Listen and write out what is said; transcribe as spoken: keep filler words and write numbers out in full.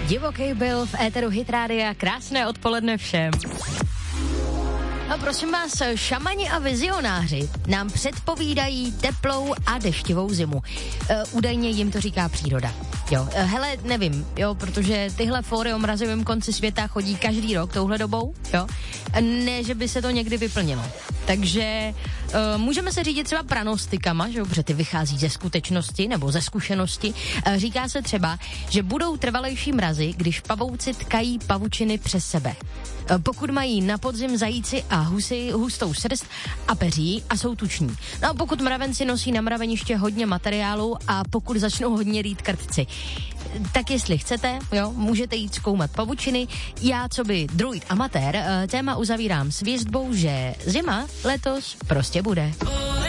Divoký byl v éteru Hit Rádia. Krásné odpoledne všem. A prosím vás, šamani a vizionáři nám předpovídají teplou a deštivou zimu. E, údajně jim to říká příroda. Jo, e, hele, nevím, jo, protože tyhle fóry o mrazivém konci světa chodí každý rok touhle dobou, jo. Ne, že by se to někdy vyplnilo. Takže e, můžeme se řídit třeba pranostikama, že jo, protože ty vychází ze skutečnosti nebo ze zkušenosti. E, říká se třeba, že budou trvalejší mrazy, když pavouci tkají pavučiny přes sebe. E, pokud mají na podzim zajíci a husy hustou srst a peří a jsou tuční. No a pokud mravenci nosí na mraveniště hodně materiálu a pokud začnou hodně rýt krtci. Tak jestli chcete, jo, můžete jít zkoumat pavučiny. Já, co by druid amatér, téma uzavírám s věstbou, že zima letos prostě bude.